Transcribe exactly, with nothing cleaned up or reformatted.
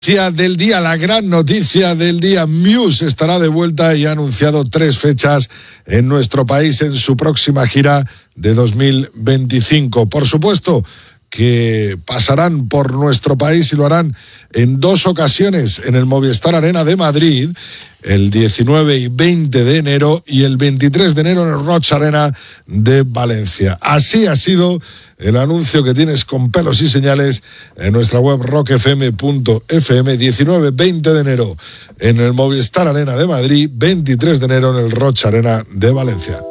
Noticia del día, la gran noticia del día. Muse estará de vuelta y ha anunciado tres fechas en nuestro país en su próxima gira de dos mil veinticinco. Por supuesto que pasarán por nuestro país y lo harán en dos ocasiones, en el Movistar Arena de Madrid, el diecinueve y veinte de enero, y el veintitrés de enero en el Roig Arena de Valencia. Así ha sido el anuncio que tienes con pelos y señales en nuestra web rock f m punto f m. diecinueve veinte de enero en el Movistar Arena de Madrid, veintitrés de enero en el Roig Arena de Valencia.